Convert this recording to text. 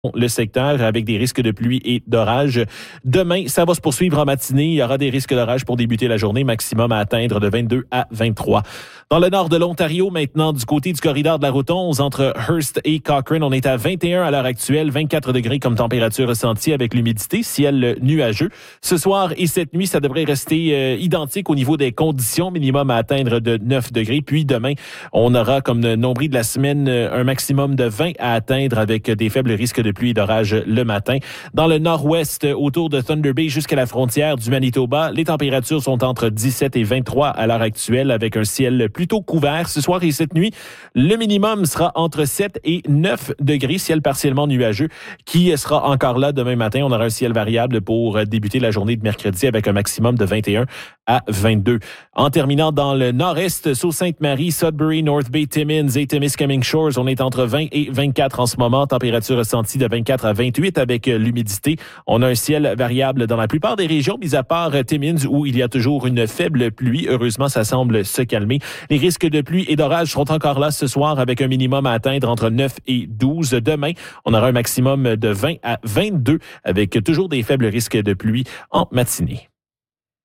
le secteur avec des risques de pluie et d'orage. Demain, ça va se poursuivre en matinée. Il y aura des risques d'orage pour débuter la journée, maximum à atteindre de 22 à 23. Dans le nord de l'Ontario, maintenant, du côté du corridor de la route 11, entre Hearst et Cochrane, on est à 21 à l'heure actuelle, 24 degrés comme température ressentie avec l'humidité, ciel nuageux. Ce soir et cette nuit, ça devrait rester identique au niveau des conditions, minimum à atteindre de 9 degrés. Puis demain, on aura comme nombril de la semaine un maximum de 20 à atteindre avec des faibles risques de pluie et d'orage le matin. Dans le nord-ouest, autour de Thunder Bay jusqu'à la frontière du Manitoba, les températures sont entre 17 et 23 à l'heure actuelle avec un ciel plutôt couvert. Ce soir et cette nuit, le minimum sera entre 7 et 9 degrés, ciel partiellement nuageux, qui sera encore là demain matin. On aura un ciel variable pour débuter la journée de mercredi avec un maximum de 21 à 22. En terminant dans le nord-est, Sault-Sainte-Marie, Sudbury, North Bay, Timmins et Temiskaming Shores, on est entre 20 et 24 en ce moment. Température ressentie de 24 à 28 avec l'humidité. On a un ciel variable dans la plupart des régions, mis à part Timmins où il y a toujours une faible pluie. Heureusement, ça semble se calmer. Les risques de pluie et d'orage seront encore là ce soir avec un minimum à atteindre entre 9 et 12. Demain, on aura un maximum de 20 à 22 avec toujours des faibles risques de pluie en matinée.